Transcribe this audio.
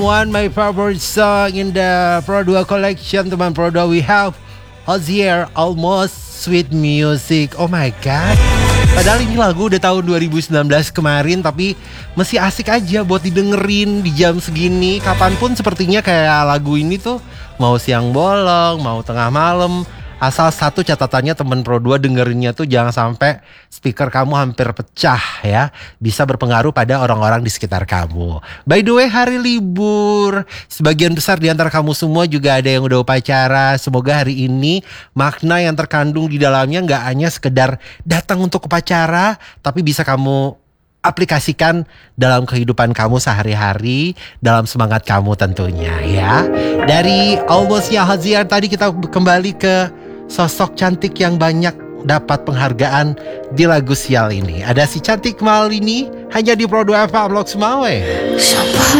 One my favorite song in the Pro 2 collection, teman Pro 2, we have Hozier, Almost Sweet Music. Oh my god. Padahal ini lagu udah tahun 2019 kemarin, tapi masih asik aja buat didengerin di jam segini. Kapanpun sepertinya kayak lagu ini tuh mau siang bolong, mau tengah malam. Asal satu catatannya temen Pro 2 dengerinnya tuh jangan sampai speaker kamu hampir pecah ya. Bisa berpengaruh pada orang-orang di sekitar kamu. By the way, hari libur. Sebagian besar di antara kamu semua juga ada yang udah upacara. Semoga hari ini makna yang terkandung di dalamnya gak hanya sekedar datang untuk upacara, tapi bisa kamu aplikasikan dalam kehidupan kamu sehari-hari, dalam semangat kamu tentunya ya. Dari Almostnya Hozier tadi kita kembali ke sosok cantik yang banyak dapat penghargaan di lagu sial ini. Ada si cantik Mal ini hanya di Pro 2 FM Lok Sumawe.